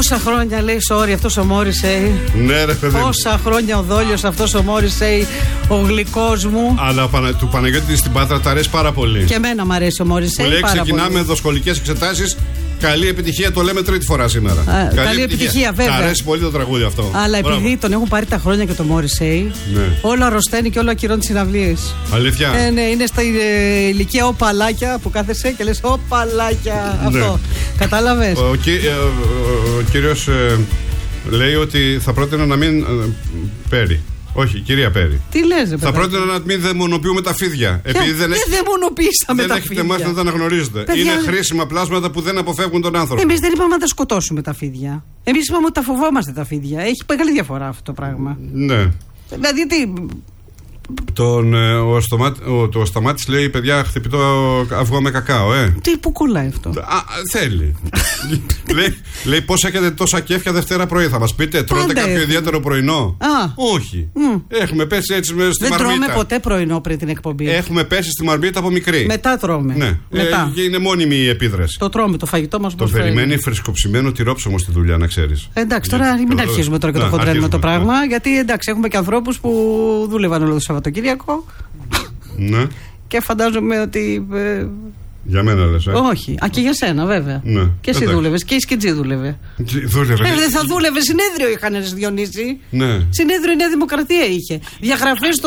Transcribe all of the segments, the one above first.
Πόσα χρόνια λέει sorry αυτός ο Μόρισεϊ. Ναι, ρε παιδί. Πόσα χρόνια ο δόλιος αυτός ο Μόρισεϊ, ο γλυκός μου. Αλλά του Παναγιώτη στην Πάτρα τα αρέσει πάρα πολύ. Και εμένα μου αρέσει ο Μόρισεϊ. Μου λέει ξεκινάμε δοσκολικές εξετάσεις. Καλή επιτυχία, το λέμε τρίτη φορά σήμερα. Καλή επιτυχία, βέβαια. Μ' αρέσει πολύ το τραγούδι αυτό. Αλλά επειδή τον έχουν πάρει τα χρόνια και το Μόρισεϊ, όλο αρρωσταίνει και όλο ακυρώνει τις συναυλίες. Αλήθεια. Ναι, είναι στα ηλικία οπαλάκια που κάθεσαι και λες οπαλάκια. Αυτό. Κατάλαβες. Ο κύριος λέει ότι θα πρότεινα να μην Πέρι. Όχι, κυρία Πέρι. Τι λες, ρε, θα πρότεινα να μην δαιμονοποιούμε τα φίδια. Επειδή δεν δαιμονοποιήσαμε τα φίδια. Δεν έχετε μάθει να τα αναγνωρίζετε. Παιδιά... Είναι χρήσιμα πλάσματα που δεν αποφεύγουν τον άνθρωπο. Εμείς δεν είπαμε να τα σκοτώσουμε τα φίδια. Εμείς είπαμε ότι τα φοβόμαστε τα φίδια. Έχει μεγάλη διαφορά αυτό το πράγμα. Ναι. Δηλαδή τι. Ο Σταμάτης λέει: παιδιά, χτυπητό αυγό με κακάο, Τι, πού κολλάει αυτό. Θέλει. λέει: πώς έχετε τόσα κέφια Δευτέρα πρωί, θα μας πείτε, τρώτε κάποιο ιδιαίτερο πρωινό? Όχι. Έχουμε πέσει έτσι στη μαρμίτα. Δεν τρώμε ποτέ πρωινό πριν την εκπομπή. Έχουμε πέσει στη μαρμίτα από μικρή. Μετά τρώμε. Ναι. Μετά. Είναι μόνιμη η επίδραση. Το τρώμε, το φαγητό μας. Το περιμένει φρεσκοψημένο τυρόψωμο στη δουλειά, να ξέρεις. Εντάξει, τώρα μην αρχίζουμε τώρα και το χοντρένουμε το πράγμα. Γιατί εντάξει, έχουμε και ανθρώπους που δούλευαν όλο το Σαββατοκύριακο. Ναι. Και φαντάζομαι ότι. Για μένα λες, Όχι. Και για σένα, βέβαια. Ναι. Και εσύ δούλευες. Και η Σκιτζή δούλευε. Δεν θα δούλευε. Συνέδριο είχαν Διονύση. Ναι. Συνέδριο η Νέα Δημοκρατία είχε. Διαγραφές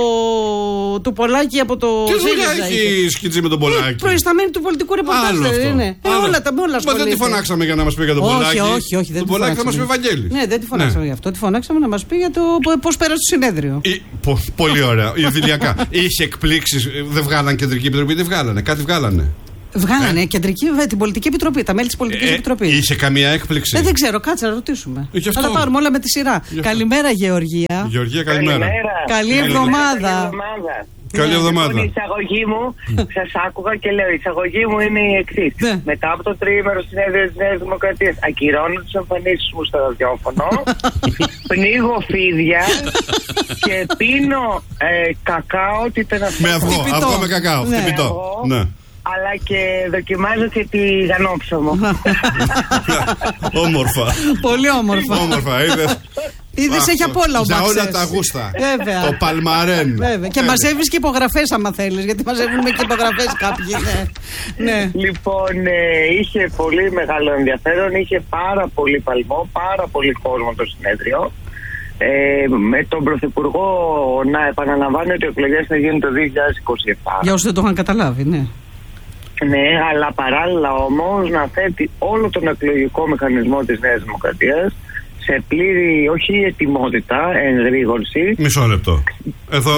του Πολάκη από το. Τι δουλειά έχει η Σκιτζή με τον Πολάκη? Προϊσταμένη του πολιτικού ρεπορτάζ. Όλα τα όλα. Μα δεν τη φωνάξαμε για να μας πει για τον Πολάκη. Όχι. Τον Πολάκη θα μας πει Βαγγέλης. Ναι, δεν τη φωνάξαμε γι' αυτό. Τη φωνάξαμε να μας πει για το πώς πέρασε το συνέδριο. Πολύ ωραία. Ιδηλιακά. Είχε εκπλήξεις. Δεν βγάλαν κεντρική επιτροπή. Δεν βγάλανε. Κάτι βγάλανε. Βγάλανε την πολιτική επιτροπή, τα μέλη της πολιτικής επιτροπής. Είχε καμία έκπληξη? Δεν ξέρω, κάτσε να ρωτήσουμε. Θα τα πάρουμε όλα με τη σειρά. Καλημέρα, Γεωργία. Γεωργία, καλημέρα. Καλή εβδομάδα. Καλή εβδομάδα. Η εισαγωγή μου, σας άκουγα και λέω: η εισαγωγή μου είναι η εξής. Μετά από το τριήμερο συνέδριο της Νέας Δημοκρατίας, ακυρώνω τις εμφανίσεις μου στο ραδιόφωνο, πνίγω φίδια και πίνω κακάο. Με αυγό με κακάο. Χτυπητό. Ναι. Αλλά και δοκιμάζω και τη γανόψωμο. Όμορφα. Πολύ όμορφα. Είδες, έχει απ' όλα ο για Μπαξές. όλα τα γούστα. Βέβαια. Το παλμαρέν. Βέβαια. Και μαζεύεις και υπογραφές άμα θέλεις. Γιατί μαζεύουν και υπογραφές κάποιοι. Ναι. Λοιπόν, είχε πολύ μεγάλο ενδιαφέρον. Είχε πάρα πολύ παλμό, πάρα πολύ κόσμο το συνέδριο. Με τον Πρωθυπουργό να επαναλαμβάνει ότι οι εκλογές θα γίνουν το 2027. Για όσους δεν το είχαν καταλάβει, ναι. Ναι, αλλά παράλληλα όμως να θέτει όλο τον εκλογικό μηχανισμό της Νέας Δημοκρατίας σε πλήρη, όχι ετοιμότητα, εγρήγορση. Μισό λεπτό. Εδώ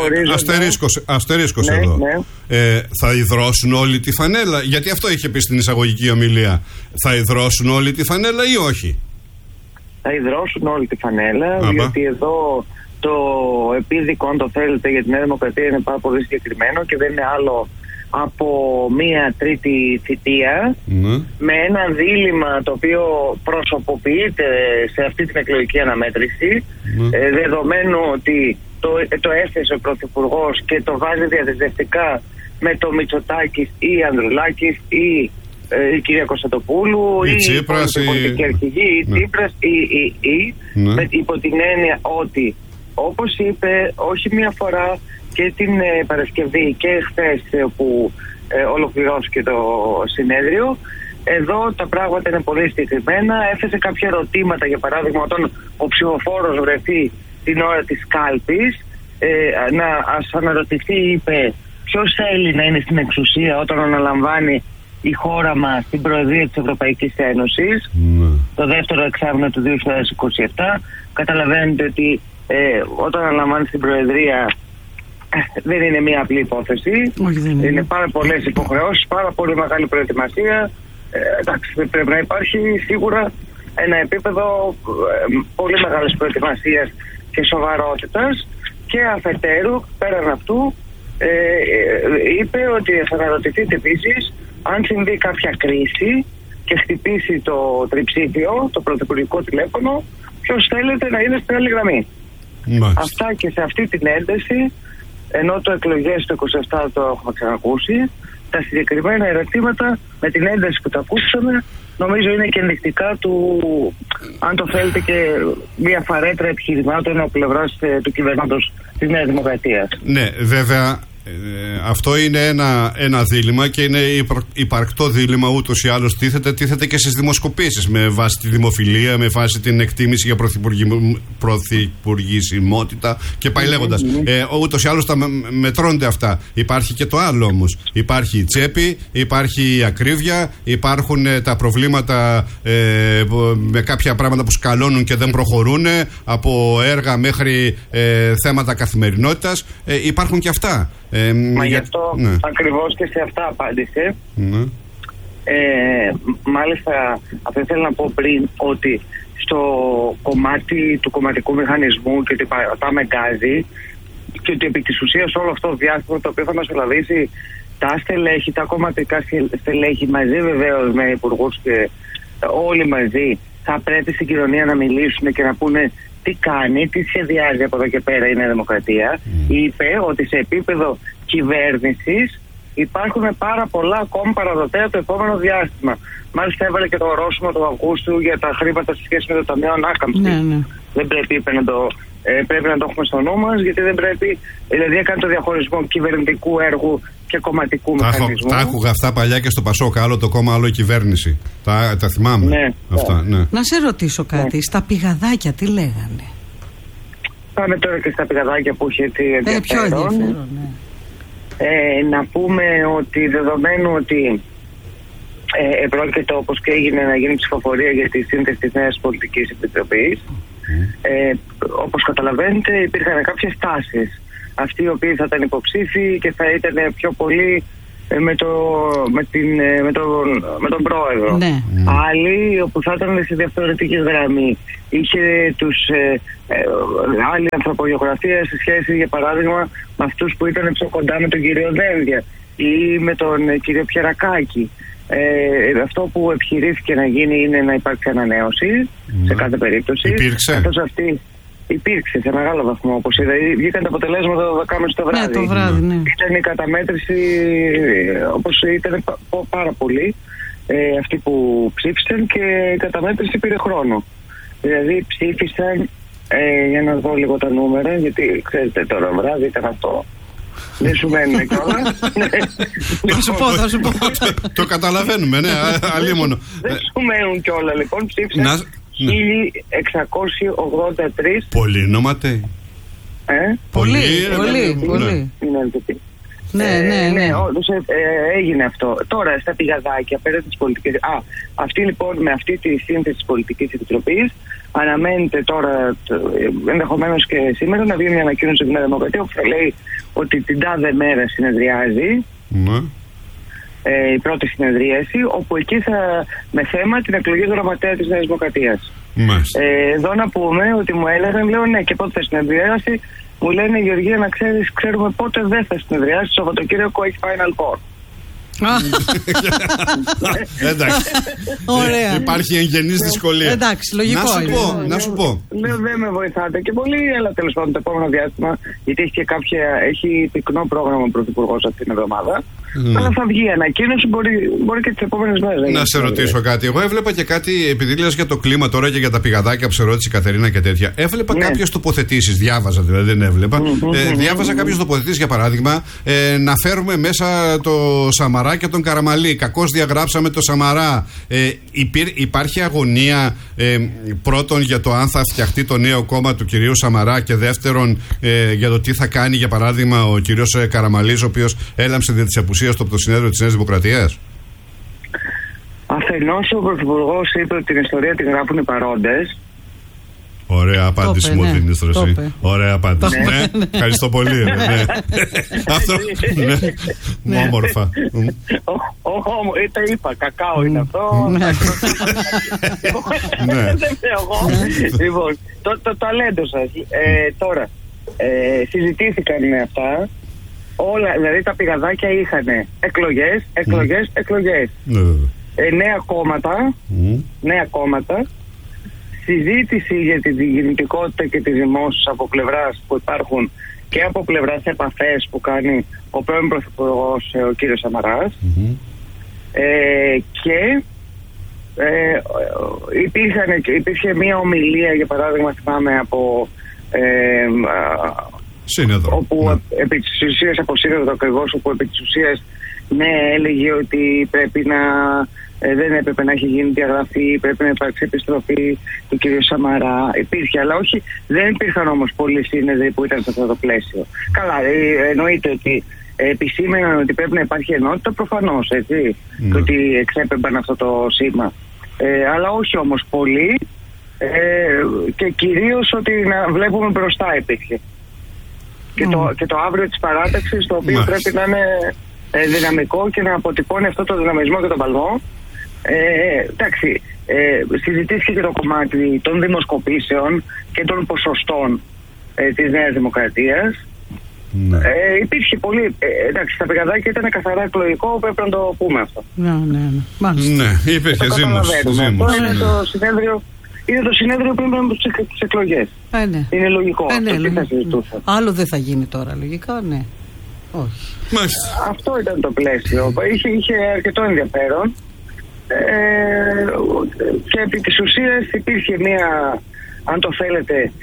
αστερίσκος εδώ. Ναι. Θα υδρώσουν όλη τη φανέλα? Γιατί αυτό είχε πει στην εισαγωγική ομιλία. Θα υδρώσουν όλη τη φανέλα ή όχι? Θα υδρώσουν όλη τη φανέλα, διότι εδώ το επίδικο, αν το θέλετε, για τη Νέα Δημοκρατία είναι πάρα πολύ συγκεκριμένο και δεν είναι άλλο από μία τρίτη θητεία, με ένα δίλημμα το οποίο προσωποποιείται σε αυτή την εκλογική αναμέτρηση, δεδομένου ότι το έθεσε ο Πρωθυπουργός και το βάζει διαδεσμευτικά με το Μητσοτάκης ή Ανδρουλάκης ή η κυρία Κωνσταντοπούλου ή η Τσίπρας, η πολιτική αρχηγή ή Τσίπρας υπό την έννοια ότι, όπως είπε όχι μία φορά και την Παρασκευή και χθες που ολοκληρώθηκε το συνέδριο, εδώ τα πράγματα είναι πολύ συγκεκριμένα. Έθεσε κάποια ερωτήματα, για παράδειγμα, όταν ο ψηφοφόρος βρεθεί την ώρα της κάλπης, να αναρωτηθεί, είπε, ποιος θέλει να είναι στην εξουσία όταν αναλαμβάνει η χώρα μας την Προεδρία της Ευρωπαϊκής Ένωσης, το δεύτερο εξάμηνο του 2027. Καταλαβαίνετε ότι όταν αναλαμβάνει την Προεδρία δεν είναι μια απλή υπόθεση. Είναι πάρα πολλές υποχρεώσεις, πάρα πολύ μεγάλη προετοιμασία. Εντάξει, πρέπει να υπάρχει σίγουρα ένα επίπεδο πολύ μεγάλης προετοιμασίας και σοβαρότητας. Και αφετέρου, πέραν αυτού, είπε ότι θα αναρωτηθείτε επίσης, αν συμβεί κάποια κρίση και χτυπήσει το τριψήφιο, το πρωθυπουργικό τηλέφωνο, ποιος θέλετε να είναι στην άλλη γραμμή. Αυτά και σε αυτή την ένταση, ενώ το εκλογές το 27 το έχουμε ξανακούσει, τα συγκεκριμένα ερωτήματα με την ένταση που τα ακούσαμε νομίζω είναι και ενδεικτικά του, αν το θέλετε, και μια φαρέτρα επιχειρημάτων από πλευράς του κυβερνώντος της Νέας Δημοκρατίας. Ναι, βέβαια. Αυτό είναι ένα δίλημμα και είναι υπαρκτό δίλημμα, ούτως ή άλλως τίθεται και στις δημοσκοπήσεις με βάση τη δημοφιλία, με βάση την εκτίμηση για πρωθυπουργησιμότητα και πάει λέγοντας. Ούτως ή άλλως τα μετρώνται αυτά. Υπάρχει και το άλλο όμως. Υπάρχει η τσέπη, υπάρχει η ακρίβεια, υπάρχουν τα προβλήματα με κάποια πράγματα που σκαλώνουν και δεν προχωρούν, από έργα μέχρι θέματα καθημερινότητας. Υπάρχουν και αυτά. Μα γι' αυτό ακριβώς και σε αυτά απάντησε. Μάλιστα, αυτό ήθελα να πω πριν, ότι στο κομμάτι του κομματικού μηχανισμού και ότι πάμε γκάζι, και ότι επί της ουσίας όλο αυτό το διάστημα το οποίο θα μεσολαβήσει τα στελέχη, τα κομματικά στελέχη μαζί βεβαίως με υπουργούς και όλοι μαζί, θα πρέπει στην κοινωνία να μιλήσουν και να πούνε τι κάνει, τι σχεδιάζει από εδώ και πέρα η Νέα Δημοκρατία. Είπε ότι σε επίπεδο κυβέρνησης υπάρχουν πάρα πολλά ακόμη παραδοτέα το επόμενο διάστημα. Μάλιστα έβαλε και το ορόσημο του Αυγούστου για τα χρήματα σε σχέση με το Ταμείο Ανάκαμψης. Ναι. Δεν πρέπει, πρέπει να το έχουμε στο νου μας, γιατί δεν πρέπει, δηλαδή έκανε το διαχωρισμό κυβερνητικού έργου και κομματικού μηχανισμού. Τα άκουγα αυτά παλιά και στο Πασόκ, άλλο το κόμμα, άλλο η κυβέρνηση. Τα θυμάμαι. Ναι, αυτά, ναι. Να σε ρωτήσω κάτι, στα πηγαδάκια τι λέγανε? Πάμε τώρα και στα πηγαδάκια που είχε ενδιαφέρον. Πιο ενδιαφέρον, ναι. Να πούμε ότι δεδομένου ότι πρόκειται, όπως και έγινε, να γίνει ψηφοφορία για τη σύνθεση της Νέας Πολιτικής Επιτροπής, όπως καταλαβαίνετε υπήρχαν κάποιες τάσεις. Αυτοί οι οποίοι θα ήταν υποψήφοι και θα ήταν πιο πολύ με τον πρόεδρο. Ναι. Άλλοι όπου θα ήταν σε διαφορετική γραμμή. Είχε άλλη ανθρωπογεωγραφία σε σχέση, για παράδειγμα, με αυτούς που ήταν πιο κοντά με τον κύριο Δένδια ή με τον κύριο Πιερακάκη. Αυτό που επιχειρήθηκε να γίνει είναι να υπάρξει ανανέωση σε κάθε περίπτωση. Υπήρξε. Υπήρξε σε μεγάλο βαθμό, όπως είδα. Βγήκαν τα αποτελέσματα το 10.30 το βράδυ. Ναι, το βράδυ, ναι. Ήταν η καταμέτρηση, όπως ήταν πάρα πολύ αυτοί που ψήφισαν, και η καταμέτρηση πήρε χρόνο. Δηλαδή ψήφισαν, για να δω λίγο τα νούμερα, γιατί ξέρετε τώρα βράδυ ήταν αυτό. Δεν σου μένουν κιόλα. Θα σου πω. Το καταλαβαίνουμε, ναι, αλίμονο. Δεν σου μένουν κιόλα, λοιπόν, ψήφισαν 1.683. Πολύ νοματέοι. Πολύ. Ναι. Όντως έγινε αυτό. Τώρα στα πηγαδάκια πέρα της πολιτικής. Αυτή λοιπόν, με αυτή τη σύνθεση της Πολιτικής Επιτροπής, αναμένεται τώρα ενδεχομένως και σήμερα να βγει μια ανακοίνωση από την Δημοκρατία που θα λέει ότι την τάδε μέρα συνεδριάζει. Η πρώτη συνεδρίαση, όπου εκεί θα με θέμα την εκλογή του γραμματέα της Νέας Δημοκρατίας. Εδώ να πούμε ότι μου έλεγαν, λέω ναι, και πότε θα συνεδριάσει. Μου λένε, Γεωργία, να ξέρουμε πότε δεν θα συνεδριάσει. Το Σαββατοκύριακο έχει Final Four. Εντάξει. Υπάρχει εγγενής δυσκολία. Εντάξει, λογικό. Να σου πω. Λέω, δεν με βοηθάτε και πολύ, αλλά τέλος πάντων το επόμενο διάστημα, γιατί έχει πυκνό πρόγραμμα ο Πρωθυπουργός αυτή την εβδομάδα. Αλλά θα βγει ανακοίνωση, μπορεί και τις επόμενες μέρες. Να σε ρωτήσω κάτι. Εγώ έβλεπα και κάτι, επειδή λες για το κλίμα τώρα και για τα πηγαδάκια που σε ρώτησε η Κατερίνα και τέτοια. Έβλεπα κάποιες τοποθετήσεις, διάβαζα δηλαδή, δεν έβλεπα. Διάβαζα κάποιες τοποθετήσεις, για παράδειγμα, να φέρουμε μέσα το Σαμαρά και τον Καραμαλή. Κακώς διαγράψαμε το Σαμαρά. Υπάρχει αγωνία πρώτον για το αν θα φτιαχτεί το νέο κόμμα του κυρίου Σαμαρά, και δεύτερον για το τι θα κάνει, για παράδειγμα, ο κύριος Καραμαλής, ο οποίος έλαμψε δια της απουσίας από το συνέδριο της Νέας Δημοκρατίας. Αφενός ο Πρωθυπουργός είπε ότι την ιστορία την γράφουν οι παρόντες. Ωραία απάντηση μου δίνεις τώρα εσύ. Ωραία απάντηση. Ναι, ευχαριστώ πολύ. Αυτό. Ναι, όμορφα. Τα είπα, κακάο είναι αυτό. Δεν ξέρω εγώ. Λοιπόν, το ταλέντο σας. Τώρα, συζητήθηκαν με αυτά. Όλα, δηλαδή τα πηγαδάκια είχαν εκλογές. Νέα κόμματα. Συζήτηση για την διηγητικότητα και τις δημόσιες από πλευράς που υπάρχουν και από πλευράς επαφές που κάνει ο πρώην Πρωθυπουργός, ο κύριος Σαμαράς, και υπήρχε μια ομιλία, για παράδειγμα, θυμάμαι από Σύνοδο. Όπου επί της ουσίας, από Σύνοδο ακριβώς, όπου επί της ουσίας έλεγε ότι πρέπει να δεν έπρεπε να έχει γίνει διαγραφή, πρέπει να υπάρξει επιστροφή του κ. Σαμαρά. Υπήρχε, αλλά όχι, δεν υπήρχαν όμως πολλοί σύνεδροι που ήταν σε αυτό το πλαίσιο. Καλά, εννοείται ότι επισήμεναν ότι πρέπει να υπάρχει ενότητα, προφανώς, έτσι, και ότι εξέπεμπαν αυτό το σήμα. Αλλά όχι όμως πολλοί, και κυρίως ότι να βλέπουμε μπροστά υπήρχε. Και το αύριο της παράταξης, το οποίο πρέπει να είναι δυναμικό και να αποτυπώνει αυτό το δυναμισμό και τον παλμό. Εντάξει, συζητήθηκε και το κομμάτι των δημοσκοπήσεων και των ποσοστών της Νέας Δημοκρατίας. Υπήρχε πολύ. Εντάξει, στα πηγαδάκια ήταν καθαρά εκλογικό, πρέπει να το πούμε αυτό. Ναι, υπήρχε ζήμος. Είναι το συνέδριο πριν από τις εκλογές. Είναι λογικό. Άλλο δεν θα γίνει τώρα, λογικά, ναι. Όχι. Αυτό ήταν το πλαίσιο. Είχε αρκετό ενδιαφέρον. Και επί της ουσίας υπήρχε μια, αν το θέλετε,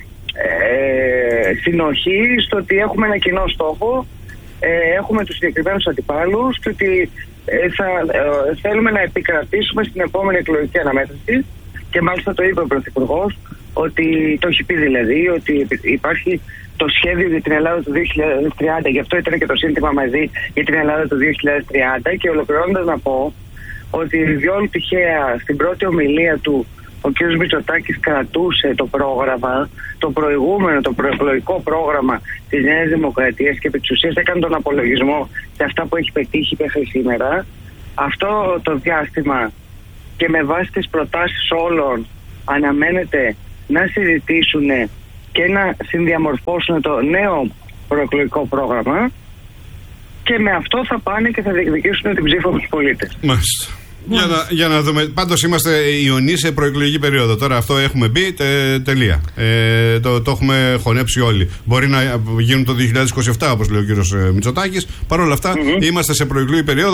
συνοχή στο ότι έχουμε ένα κοινό στόχο, έχουμε τους συγκεκριμένους αντιπάλους και ότι θέλουμε να επικρατήσουμε στην επόμενη εκλογική αναμέτρηση. Και μάλιστα το είπε ο Πρωθυπουργός, ότι το έχει πει δηλαδή, ότι υπάρχει το σχέδιο για την Ελλάδα του 2030, γι' αυτό ήταν και το σύνθημα μαζί για την Ελλάδα του 2030. Και ολοκληρώνοντας να πω ότι διόλου τυχαία στην πρώτη ομιλία του ο κ. Μητσοτάκης κρατούσε το πρόγραμμα, το προηγούμενο, το προεκλογικό πρόγραμμα της Νέας Δημοκρατίας, και επί της ουσίας έκανε τον απολογισμό σε αυτά που έχει πετύχει μέχρι σήμερα. Αυτό το διάστημα και με βάση τις προτάσεις όλων αναμένεται να συζητήσουν και να συνδιαμορφώσουν το νέο προεκλογικό πρόγραμμα, και με αυτό θα πάνε και θα διεκδικήσουν την ψήφο από τους πολίτες. Μάλιστα. Για να δούμε. Πάντως είμαστε ιονοί σε προεκλογική περίοδο. Τώρα αυτό έχουμε μπει, τελεία. Το έχουμε χωνέψει όλοι. Μπορεί να γίνουν το 2027, όπως λέει ο κύριος Μητσοτάκης. Παρ' όλα αυτά είμαστε σε προεκλογική περίοδο.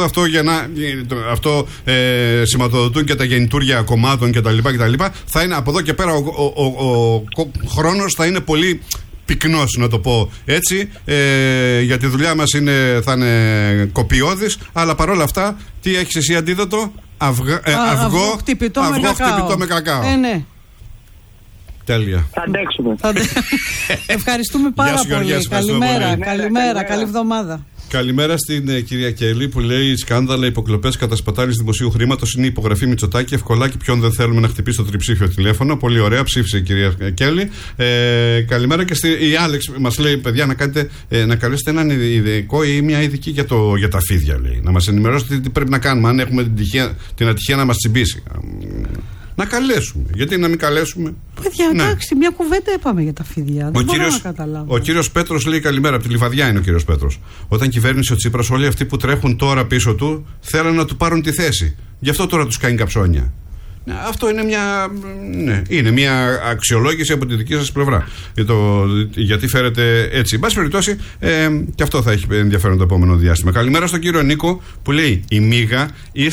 Αυτό σηματοδοτούν και τα γεννητούρια κομμάτων κτλ. Θα είναι από εδώ και πέρα ο χρόνος θα είναι πολύ πυκνός, να το πω έτσι, για τη δουλειά μας θα είναι κοπιώδης, αλλά παρόλα αυτά, τι έχεις εσύ αντίδοτο? Αυγό χτυπητό με κακάο. Ναι. Τέλεια. Θα αντέξουμε. Ευχαριστούμε πάρα πολύ. Καλημέρα, καλή εβδομάδα. Καλημέρα στην κυρία Κέλλη που λέει: σκάνδαλα, υποκλοπές, κατασπατάληση δημοσίου χρήματος. Είναι υπογραφή Μητσοτάκη. Ευκολάκι, ποιον δεν θέλουμε να χτυπήσει το τριψήφιο τηλέφωνο. Πολύ ωραία, ψήφισε η κυρία Κέλλη. Καλημέρα και η Άλεξ μας λέει: παιδιά, να καλέσετε έναν ειδικό ή μια ειδική για τα φίδια. Λέει. Να μας ενημερώσετε τι πρέπει να κάνουμε, αν έχουμε την ατυχία να μας τσιμπήσει. Να καλέσουμε. Γιατί να μην καλέσουμε? Παιδιά, εντάξει, μια κουβέντα είπαμε για τα φίδια. Δεν μπορώ να καταλάβω. Ο κύριος Πέτρος λέει καλημέρα. Από τη Λιβαδιά είναι ο κύριος Πέτρος. Όταν κυβέρνησε ο Τσίπρας, όλοι αυτοί που τρέχουν τώρα πίσω του θέλουν να του πάρουν τη θέση. Γι' αυτό τώρα τους κάνει καψόνια. Αυτό είναι μια αξιολόγηση από τη δική σας πλευρά. Γιατί φέρετε έτσι. Εν πάση περιπτώσει, και αυτό θα έχει ενδιαφέρον το επόμενο διάστημα. Καλημέρα στον κύριο Νίκο που λέει: η Μίγα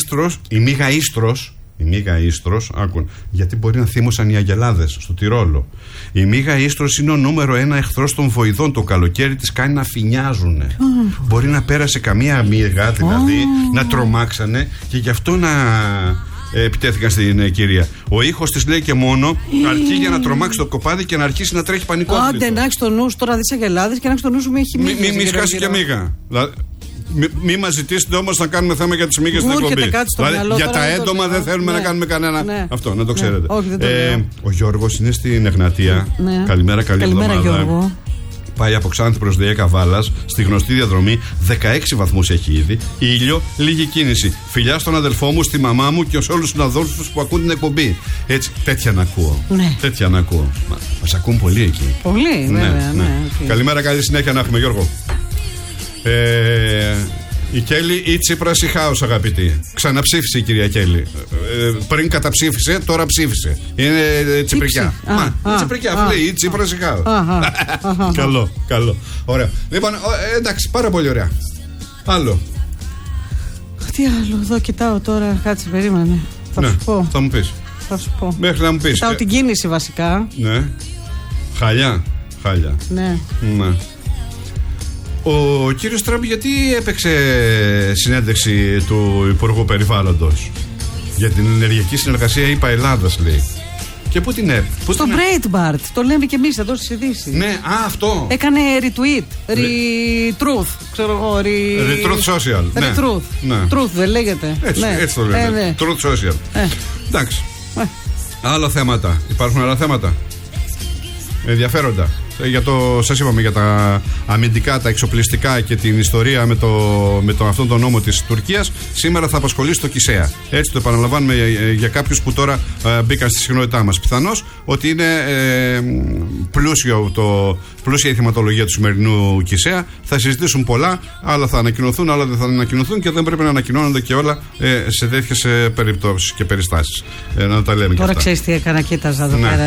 Ίστρος, άκουν, γιατί μπορεί να θύμωσαν οι αγελάδες στο Τυρόλο. Η Μίγα Ίστρος είναι ο νούμερο 1 εχθρός των βοηδών. Το καλοκαίρι της κάνει να φινιάζουνε. Μπορεί να πέρασε καμία μίγα, δηλαδή, να τρομάξανε και γι' αυτό να επιτέθηκαν στην κυρία. Ο ήχος της λέει και μόνο αρκεί για να τρομάξει το κοπάδι και να αρχίσει να τρέχει πανικόφλητο. Άντε, να έχει το νου σου τώρα, δεις αγελάδες και να έχει το νου σου, μη σκάσει και μίγα. Μη μας ζητήσετε όμως να κάνουμε θέμα για τις μύγες στην εκπομπή. Δηλαδή, για τα έντομα δεν θέλουμε να κάνουμε κανένα. Αυτό, να το ξέρετε. Ο Γιώργος είναι στην Εγνατία. Καλημέρα, καλή εβδομάδα. Γιώργο. Πάει από Ξάνθη προς Διέκα Βάλας, στη γνωστή διαδρομή. 16 βαθμούς έχει ήδη. Ήλιο, λίγη κίνηση. Φιλιά στον αδελφό μου, στη μαμά μου και σε όλους τους συναδέλφους που ακούν την εκπομπή. Έτσι, τέτοια να ακούω. Τέτοια να ακούω. Μας ακούν πολύ εκεί. Πολύ, βέβαια. Καλημέρα, καλή συνέχεια να έχουμε, Γιώργο. Η Κέλλη ή Τσίπρας ή χάος, αγαπητή. Ξαναψήφισε η κυρία Κέλλη. Πριν καταψήφισε, τώρα ψήφισε. Είναι τσιπρικιά. Τσιπρικιά, αυτό λέει ή Τσίπρας ή χάος. Καλό. Ωραία. Λοιπόν, εντάξει, πάρα πολύ ωραία. Άλλο. Τι άλλο, εδώ κοιτάω τώρα, κάτσε, περίμενε. Θα σου πω. Θα μου πεις. Θα σου πω. Μέχρι να μου πεις. Κοιτάω την κίνηση βασικά. Ναι. Χάλια. Ναι. Ο κύριος Τραμπ γιατί έπαιξε συνέντευξη του Υπουργού Περιβάλλοντος για την ενεργειακή συνεργασία ΗΠΑ Ελλάδας, λέει. Και πού την έπαιξε? Στο Breitbart. Το λέμε και εμείς εδώ στις ειδήσεις. Ναι, αυτό. Έκανε retweet. Retruth. Ξέρω εγώ. Retruth social. Retruth. Ναι. Truth δεν λέγεται. Έτσι το λέμε. Ναι. Truth social. Εντάξει. Άλλα θέματα. Υπάρχουν άλλα θέματα ενδιαφέροντα? Σας είπαμε για τα αμυντικά, τα εξοπλιστικά και την ιστορία με αυτόν τον νόμο της Τουρκίας. Σήμερα θα απασχολήσει το ΚΙΣΕΑ. Έτσι το επαναλαμβάνουμε για κάποιους που τώρα μπήκαν στη συχνότητά μας. Πιθανώς ότι είναι πλούσια η θεματολογία του σημερινού ΚΙΣΕΑ. Θα συζητήσουν πολλά, άλλα θα ανακοινωθούν, άλλα δεν θα ανακοινωθούν και δεν πρέπει να ανακοινώνονται και όλα σε τέτοιες περιπτώσεις και περιστάσεις. Να τα λέμε. Τώρα ξέρεις τι έκανα, κοίταζα εδώ πέρα.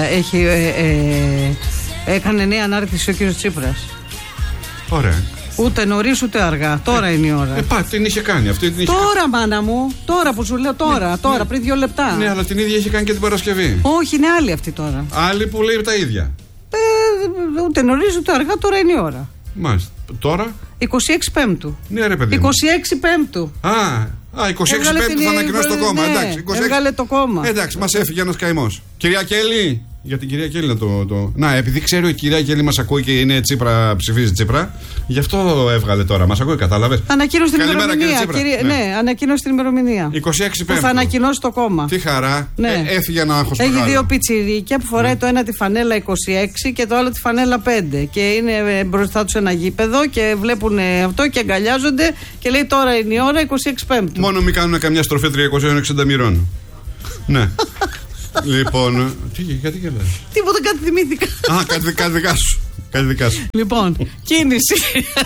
Έκανε νέα ανάρτηση ο κύριος Τσίπρας. Ωραία. Ούτε νωρίς ούτε αργά. Τώρα είναι η ώρα. Την είχε κάνει αυτή. Τώρα, μάνα μου. Τώρα που σου λέω, τώρα, πριν 2 λεπτά. Ναι, αλλά την ίδια είχε κάνει και την Παρασκευή. Όχι, είναι άλλη αυτή τώρα. Άλλη που λέει τα ίδια. Ούτε νωρίς ούτε αργά, τώρα είναι η ώρα. Μάλιστα. Τώρα. 26 Πέμπτου. Ναι, ρε παιδί. 26 Πέμπτου. 26 Πέμπτου θα ανακοινώσει το κόμμα. Ναι, εντάξει, έβγαλε το κόμμα. Εντάξει, μας έφυγε ένας καημός. Κυρία Κέλλη. Για την κυρία Κέλλη να επειδή ξέρει η κυρία Κέλλη μας ακούει και είναι Τσίπρα, ψηφίζει Τσίπρα, γι' αυτό έβγαλε τώρα. Μας ακούει, κατάλαβες? Ανακοίνωσε την ημερομηνία. Ναι, ανακοίνωσε την ημερομηνία. 26 Πέμπτου. Θα ανακοινώσει το κόμμα. Τι χαρά. Ναι. Έφυγε ένα άγχος Έχει μεγάλο. 2 πιτσιρίκια που φοράει το ένα τη φανέλα 26 και το άλλο τη φανέλα 5. Και είναι μπροστά τους ένα γήπεδο και βλέπουν αυτό και αγκαλιάζονται και λέει τώρα είναι η ώρα 26 Πέμπτου. Μόνο μην κάνουν καμιά στροφή 360 μοιρών. Ναι. Λοιπόν, γιατί γελάς? Τίποτα, κάτι θυμήθηκα. Κάτι δικά σου. Λοιπόν, κίνηση.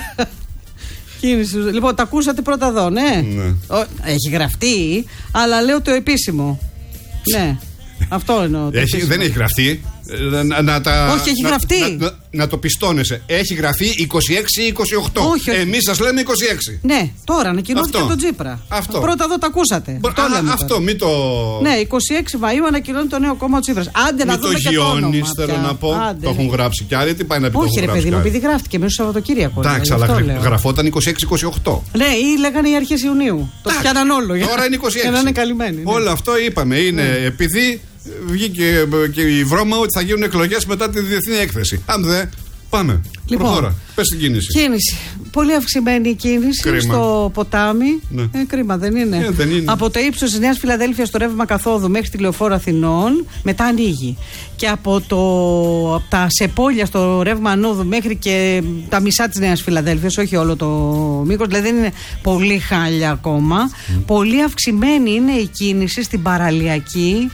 Λοιπόν, τα ακούσατε πρώτα εδώ, ναι. Έχει γραφτεί, αλλά λέω το επίσημο. Ναι, αυτό εννοώ. Δεν έχει γραφτεί. Όχι, έχει γραφτεί. Να το πιστώνεσαι. Έχει γραφεί 26-28. Εμείς σας λέμε 26. Ναι, τώρα ανακοινώθηκε από τον Τσίπρα. Πρώτα εδώ τα ακούσατε. Αυτό μην το. Ναι, 26 Μαΐου ανακοινώνει το νέο κόμμα ο Τσίπρας. Άντε να δούμε και το όνομα. Θέλω να πω. Το έχουν γράψει κι άλλοι. Τι πάει να πει? Όχι, ρε παιδί μου, επειδή γράφτηκε μέσα στο Σαββατοκύριακο. Εντάξει, αλλά γραφόταν 26-28. Ναι, ή λέγανε οι αρχές Ιουνίου. Το πιάναν όλο. Τώρα είναι 26. Για να είναι καλυμμένοι. Όλο αυτό είπαμε. Είναι επειδή βγήκε και η βρώμα ότι θα γίνουν εκλογές μετά τη διεθνή έκθεση. Αν δεν, πάμε. Λοιπόν, προχώρα. Πες την κίνηση. Πολύ αυξημένη η κίνηση. Κρίμα. Στο ποτάμι. Ναι. Κρίμα, δεν είναι? Δεν είναι. Από το ύψος της Νέας Φιλαδέλφειας στο ρεύμα καθόδου μέχρι τη Λεωφόρο Αθηνών, μετά ανοίγει. Και από τα Σεπόλια στο ρεύμα ανόδου μέχρι και τα μισά της Νέας Φιλαδέλφειας, όχι όλο το μήκος, δηλαδή δεν είναι πολύ χάλια ακόμα. Πολύ αυξημένη είναι η κίνηση στην παραλιακή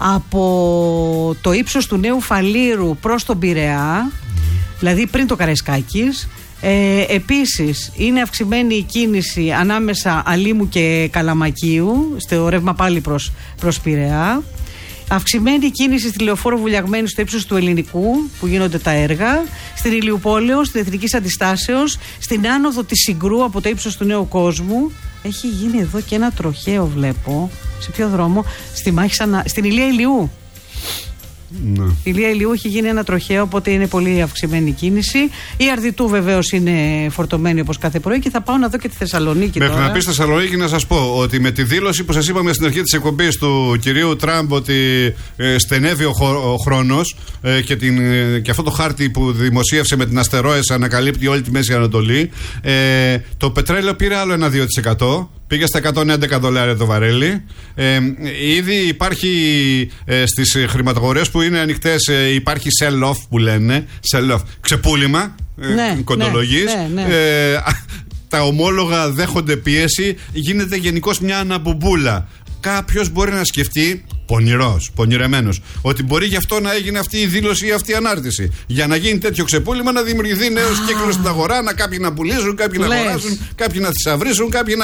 από το ύψος του Νέου Φαλήρου προς τον Πειραιά, δηλαδή πριν το Καραϊσκάκης. Επίσης είναι αυξημένη η κίνηση ανάμεσα Αλήμου και Καλαμακίου στο ρεύμα πάλι προς Πειραιά. Αυξημένη η κίνηση στη Λεωφόρο Βουλιαγμένη στο ύψος του Ελληνικού που γίνονται τα έργα, στην Ηλιουπόλεω, στην Εθνικής Αντιστάσεως, στην άνοδο της Συγκρού από το ύψος του Νέου Κόσμου. Έχει γίνει εδώ και ένα τροχαίο, βλέπω. Σε ποιο δρόμο? Στην Ηλία Ηλιού. Ναι. Η Ηλία Ηλιού έχει γίνει ένα τροχαίο, οπότε είναι πολύ αυξημένη η κίνηση. Η Αρδιτού βεβαίως είναι φορτωμένη όπως κάθε πρωί και θα πάω να δω και τη Θεσσαλονίκη. Μέχρι τώρα. να πεις Θεσσαλονίκη, να σας πω ότι με τη δήλωση που σας είπαμε στην αρχή της εκπομπής του κυρίου Τραμπ ότι στενεύει ο χρόνος και αυτό το χάρτη που δημοσίευσε με την αστερόες ανακαλύπτει όλη τη Μέση Ανατολή, το πετρέλαιο πήρε άλλο ένα 2%. Πήγε στα $111 το βαρέλι. Ήδη υπάρχει στις χρηματαγορές που είναι ανοιχτές, υπάρχει sell-off που λένε. Sell-off. Ξεπούλημα. Κοντολογής. Ναι. Τα ομόλογα δέχονται πίεση. Γίνεται γενικώς μια αναμπομπούλα. Κάποιος μπορεί να σκεφτεί, πονηρεμένος, ότι μπορεί γι' αυτό να έγινε αυτή η δήλωση ή αυτή η ανάρτηση. Για να γίνει τέτοιο ξεπούλημα, να δημιουργηθεί νέος κύκλος στην αγορά, να κάποιοι να πουλήσουν, κάποιοι να αγοράσουν, κάποιοι να θησαυρίσουν, κάποιοι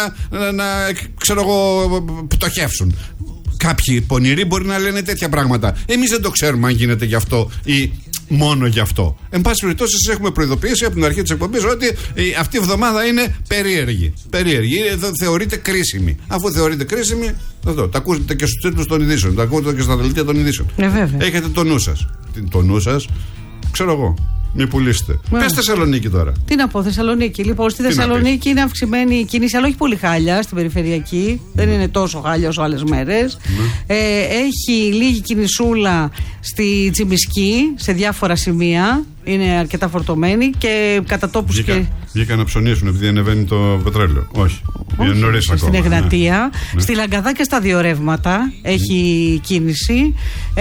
να πτωχεύσουν. Κάποιοι πονηροί μπορεί να λένε τέτοια πράγματα. Εμείς δεν το ξέρουμε αν γίνεται γι' αυτό ή μόνο γι' αυτό. Εν πάση περιπτώσει, σας έχουμε προειδοποιήσει από την αρχή της εκπομπής ότι αυτή η εβδομάδα είναι περίεργη. Θεωρείται κρίσιμη. Αφού θεωρείται κρίσιμη, αυτό. Τα ακούτε και στους τίτλους των ειδήσεων, τα ακούτε και στα δελτία των ειδήσεων. Έχετε το νου σας. Το νου σας, ξέρω εγώ. Μην πουλήσετε. Πες Θεσσαλονίκη τώρα. Τι να πω, Θεσσαλονίκη. Λοιπόν, στη Θεσσαλονίκη είναι αυξημένη η κίνηση, αλλά όχι πολύ χάλια στην περιφερειακή. Δεν είναι τόσο χάλια όσο άλλες μέρες. Έχει λίγη κινησούλα στη Τσιμισκή, σε διάφορα σημεία. Είναι αρκετά φορτωμένη και κατά τόπους και. Βγήκαν να ψωνίσουν επειδή ανεβαίνει το πετρέλαιο. Όχι. Είναι νωρίς ακόμα. Στην Εγνατία. Ναι. Στη Λαγκαδά και στα δύο ρεύματα έχει κίνηση.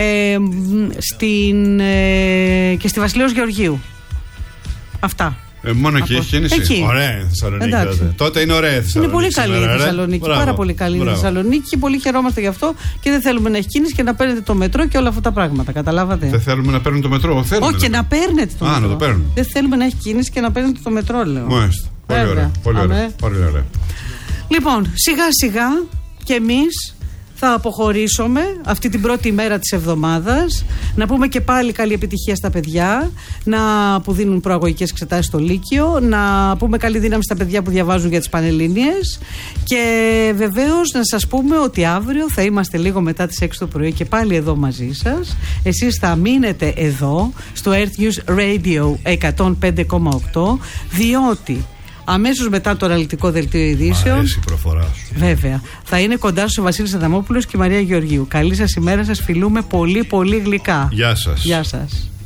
Και στη Βασιλέως Γεωργίου. Αυτά. Μόνο εκεί έχει κίνηση. Εκεί. Ωραία Θεσσαλονίκη. Τότε είναι ωραία Θεσσαλονίκη. Είναι πολύ καλή η Θεσσαλονίκη. Πάρα πολύ καλή η Θεσσαλονίκη. Πολύ χαιρόμαστε γι' αυτό και δεν θέλουμε να έχει κίνηση και να παίρνετε το μετρό και όλα αυτά τα πράγματα. Καταλάβατε. Δεν θέλουμε να παίρνουμε το μετρό. Όχι, και να παίρνετε το μετρό. Να το παίρνουμε. Δεν θέλουμε να έχει κίνηση και να παίρνετε το μετρό, λέω. Μάλιστα. Πολύ ωραία. Λοιπόν, σιγά σιγά και εμείς θα αποχωρήσουμε αυτή την πρώτη μέρα της εβδομάδας. Να πούμε και πάλι καλή επιτυχία στα παιδιά που δίνουν προαγωγικές εξετάσεις στο Λύκειο. Να πούμε καλή δύναμη στα παιδιά που διαβάζουν για τις Πανελλήνιες. Και βεβαίως να σας πούμε ότι αύριο θα είμαστε λίγο μετά τις 6 το πρωί και πάλι εδώ μαζί σας. Εσείς θα μείνετε εδώ στο Earth News Radio 105,8, διότι αμέσως μετά το αναλυτικό δελτίο ειδήσεων. Μ' αρέσει η προφορά σου. Βέβαια. Θα είναι κοντά στους ο Βασίλης Αδαμόπουλος και η Μαρία Γεωργίου. Καλή σας ημέρα, σας φιλούμε πολύ πολύ γλυκά. Γεια σας. Γεια σας.